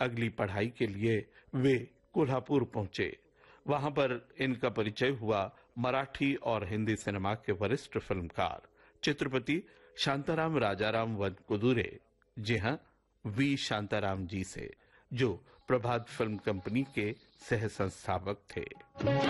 अगली पढ़ाई के लिए वे कोल्हापुर पहुंचे। वहां पर इनका परिचय हुआ मराठी और हिंदी सिनेमा के वरिष्ठ फिल्मकार चित्रपति शांताराम राजाराम वनकुदुरे, जी हां, वी शांताराम जी से, जो प्रभात फिल्म कंपनी के सह संस्थापक थे।